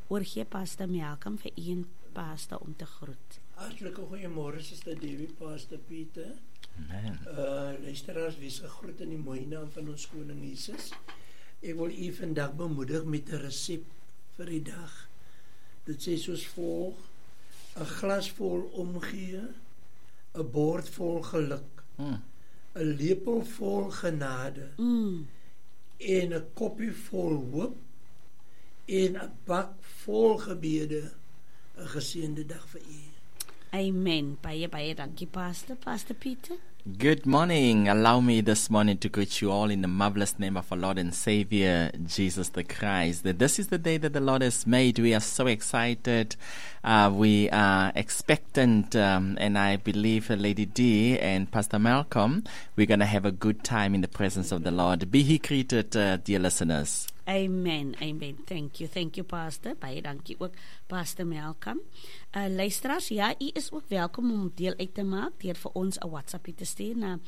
oorgee Pastor Malcolm vir u en Pastor om te groet. Hartlike goeiemôre, Suster Debbie, Pastor Pieter. Amen. Luisteraars, wees gegroet in die mooi naam van ons Koning Jesus. Ek wil u vandag bemoedig met 'n resep vir die dag. Dit sê soos volg: 'n glas vol omgee, 'n bord vol geluk, 'n lepel vol genade, en 'n koppie vol hoop, en 'n bak vol gebede. 'n geseënde dag vir u. Amen. Baie dankie, Pastor Pieter. Good morning. Allow me this morning to greet you all in the marvelous name of our Lord and Savior, Jesus the Christ. That this is the day that the Lord has made. We are so excited. We are expectant, and I believe Lady D and Pastor Malcolm, we're going to have a good time in the presence of the Lord. Be he greeted, dear listeners. Amen. Thank you, Pastor. Baie dankie ook, Pastor Malcolm. Luisteraars, ja, u is ook welkom om deel uit te maak deur vir ons 'n WhatsApp te stuur na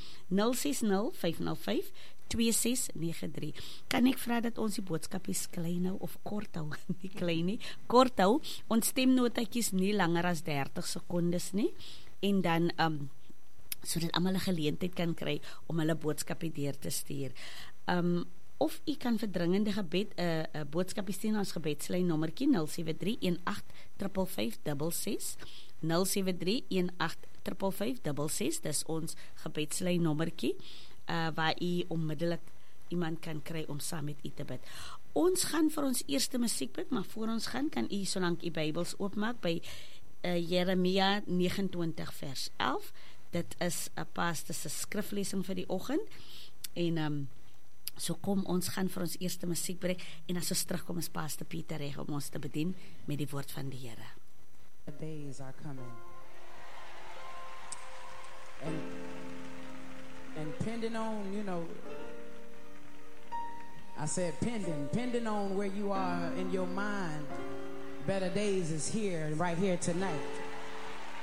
060-505-2693. Kan ek vra dat ons die boodskapies klein hou of kort hou? Nie klein nie, kort hou. Ons stemnotetjies nie langer as 30 sekondes nie. En dan sodat almal 'n geleentheid kan kry om hulle boodskapie deur te stuur. Of u kan vir dringende gebed 'n boodskapie stuur na ons gebedslyn nommertjie 073-18-555-66 073-18-555-66. Dis ons gebedslyn nommertjie waar u onmiddellik iemand kan kry om saam met u te bid. Ons gaan vir ons eerste musiekbid, maar voor ons gaan kan u solank u Bybels oopmaak by Jeremia 29 vers 11. Dit is 'n pastor se skriflesing vir die oggend en so kom ons gaan vir ons eerste musiekbreek en as ons terugkom is Pastor Pieter reg om ons te bedien met die woord van die Here. The days are coming. And pending on, I said pending on where you are in your mind, better days is here, right here tonight.